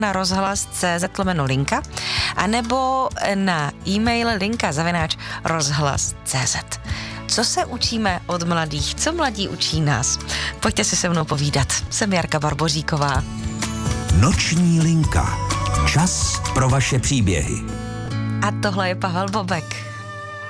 na rozhlas.cz/linka anebo na e-mail linka@rozhlas.cz. Co se učíme od mladých? Co mladí učí nás? Pojďte si se mnou povídat. Jsem Jarka Barboříková. Noční linka. Čas pro vaše příběhy. A tohle je Pavel Bobek.